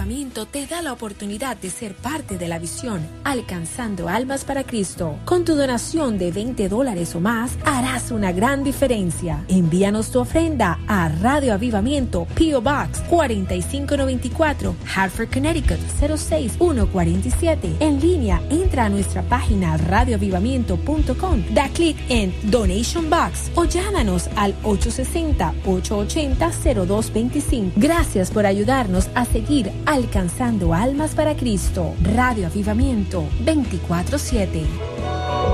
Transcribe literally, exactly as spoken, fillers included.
Avivamiento te da la oportunidad de ser parte de la visión Alcanzando Almas para Cristo. Con tu donación de veinte dólares o más, harás una gran diferencia. Envíanos tu ofrenda a Radio Avivamiento, P O Box cuatro cinco nueve cuatro, Hartford, Connecticut cero seis uno cuatro siete. En línea, entra a nuestra página radio avivamiento punto com, da clic en Donation Box o llámanos al ocho seis cero, ocho ocho cero, cero dos dos cinco. Gracias por ayudarnos a seguir alcanzando almas para Cristo. Radio Avivamiento veinticuatro siete.